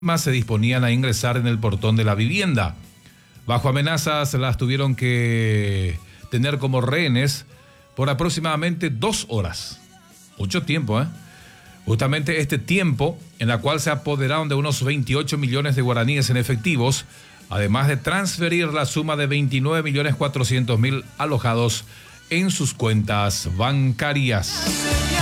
más se disponían a ingresar en el portón de la vivienda. Bajo amenazas las tuvieron que tener como rehenes por aproximadamente 2 horas. Mucho tiempo, ¿eh? Justamente este tiempo en la cual se apoderaron de unos 28 millones de guaraníes en efectivos, además de transferir la suma de 29.400.000 alojados en sus cuentas bancarias.